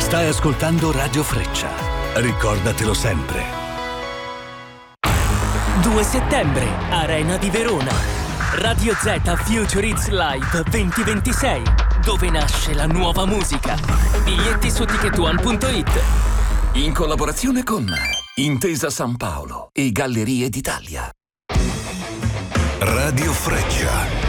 Stai ascoltando Radio Freccia. Ricordatelo sempre. 2 settembre, Arena di Verona. Radio Z Future Hits Live 2026, dove nasce la nuova musica. Biglietti su ticketone.it. In collaborazione con Intesa San Paolo e Gallerie d'Italia. Radio Freccia.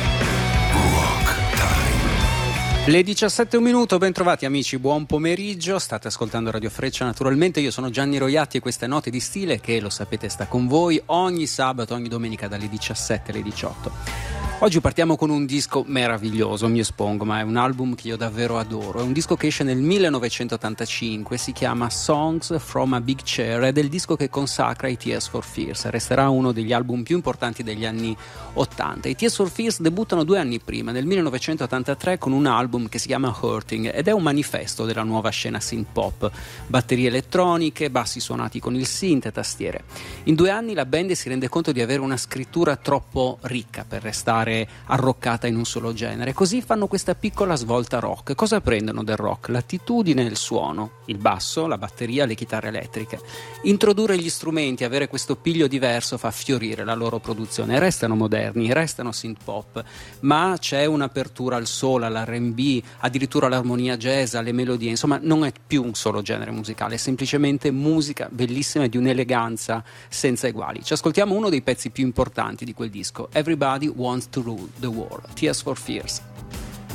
Le 17:01, ben trovati amici, buon pomeriggio, state ascoltando Radio Freccia naturalmente, io sono Gianni Roiatti e queste Note di Stile che lo sapete sta con voi ogni sabato, ogni domenica dalle 17 alle 18. Oggi partiamo con un disco meraviglioso, mi espongo, ma è un album che io davvero adoro, è un disco che esce nel 1985, si chiama Songs from a Big Chair ed è il disco che consacra i Tears for Fears, resterà uno degli album più importanti degli anni 80. I Tears for Fears debuttano 2 anni prima, nel 1983, con un album che si chiama Hurting ed è un manifesto della nuova scena synth pop, batterie elettroniche, bassi suonati con il synth e tastiere. In 2 anni la band si rende conto di avere una scrittura troppo ricca per restare arroccata in un solo genere, così fanno questa piccola svolta rock. Cosa prendono del rock? L'attitudine e il suono, il basso, la batteria, le chitarre elettriche. Introdurre gli strumenti, avere questo piglio diverso fa fiorire la loro produzione. Restano moderni, restano synth pop, ma c'è un'apertura al soul, all'R&B, addirittura all'armonia jazz, alle melodie, insomma non è più un solo genere musicale, è semplicemente musica bellissima e di un'eleganza senza eguali. Ci ascoltiamo uno dei pezzi più importanti di quel disco, Everybody Wants to Rule the World, Tears for Fears.